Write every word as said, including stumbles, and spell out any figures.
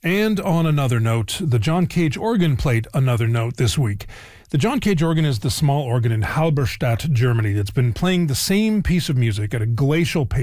And on another note, the John Cage organ played another note this week. The John Cage organ is the small organ in Halberstadt, Germany, that's been playing the same piece of music at a glacial pace